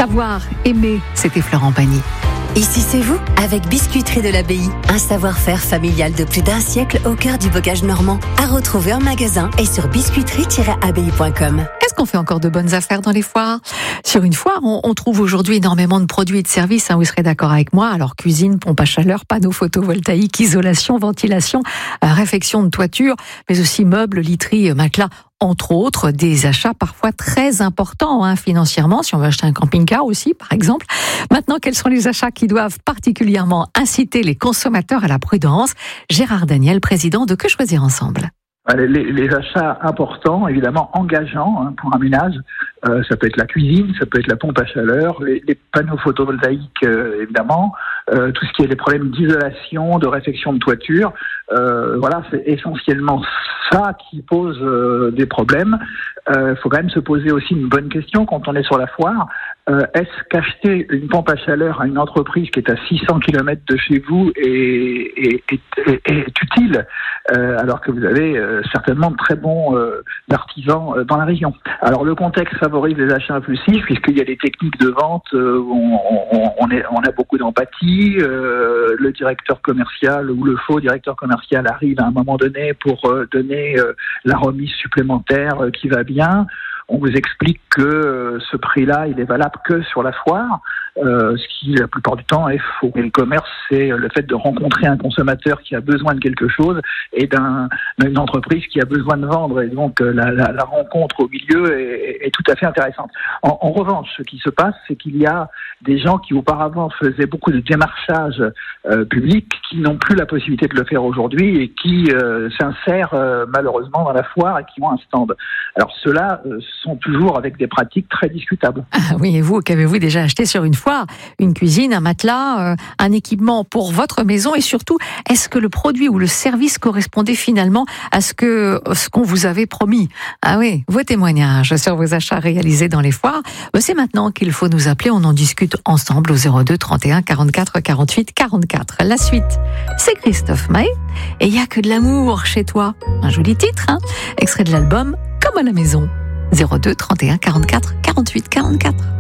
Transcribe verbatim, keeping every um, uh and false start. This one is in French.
Savoir, aimer, c'était Florent Pagny. Ici c'est vous, avec Biscuiterie de l'Abbaye. Un savoir-faire familial de plus d'un siècle au cœur du bocage normand. À retrouver en magasin et sur biscuiterie tiret abbaye point com. Est-ce qu'on fait encore de bonnes affaires dans les foires ? Sur une foire, on, on trouve aujourd'hui énormément de produits et de services, hein, vous serez d'accord avec moi. Alors cuisine, pompe à chaleur, panneaux photovoltaïques, isolation, ventilation, euh, réfection de toiture, mais aussi meubles, literie, matelas. Entre autres, des achats parfois très importants hein, financièrement, si on veut acheter un camping-car aussi, par exemple. Maintenant, quels sont les achats qui doivent particulièrement inciter les consommateurs à la prudence ? Gérard Daniel, président de Que Choisir Ensemble. Les, les achats importants, évidemment engageants hein, pour un ménage, euh, ça peut être la cuisine, ça peut être la pompe à chaleur, les, les panneaux photovoltaïques euh, évidemment, euh, tout ce qui est les problèmes d'isolation, de réfection de toiture. Euh, voilà, c'est essentiellement ça qui pose euh, des problèmes. Il euh, faut quand même se poser aussi une bonne question quand on est sur la foire. Euh, est-ce qu'acheter une pompe à chaleur à une entreprise qui est à six cents kilomètres de chez vous est, est, est, est, est utile euh, alors que vous avez euh, certainement de très bons euh, artisans euh, dans la région. Alors le contexte favorise les achats impulsifs puisqu'il y a des techniques de vente euh, où on, on, on, est, on a beaucoup d'empathie. Euh, le directeur commercial ou le faux directeur commercial arrive à un moment donné pour euh, donner euh, la remise supplémentaire euh, qui va bien. On vous explique que euh, ce prix-là, il est valable que sur la foire, euh, ce qui, la plupart du temps, est faux. Et le commerce, c'est le fait de rencontrer un consommateur qui a besoin de quelque chose et d'un, d'une entreprise qui a besoin de vendre. Et donc, euh, la, la, la rencontre au milieu est, est tout à fait intéressante. En, en revanche, ce qui se passe, c'est qu'il y a des gens qui, auparavant, faisaient beaucoup de démarchage euh, public, qui n'ont plus la possibilité de le faire aujourd'hui et qui euh, s'insèrent euh, malheureusement dans la foire et qui ont un stand. Alors, ceux-là euh, sont toujours avec des pratiques très discutables. Ah oui, et vous, qu'avez-vous déjà acheté sur une foire ? Une cuisine, un matelas, euh, un équipement pour votre maison et surtout, est-ce que le produit ou le service correspondait finalement à ce que ce qu'on vous avait promis ? Ah oui, vos témoignages sur vos achats réalisés dans les foires, c'est maintenant qu'il faut nous appeler, on en discute ensemble au zéro deux trente et un quarante-quatre quarante-huit quarante-quatre. La suite, c'est Christophe Maé et il n'y a que de l'amour chez toi. Un joli titre, hein ? Extrait de l'album Comme à la maison. zéro deux trente et un quarante-quatre quarante-huit quarante-quatre.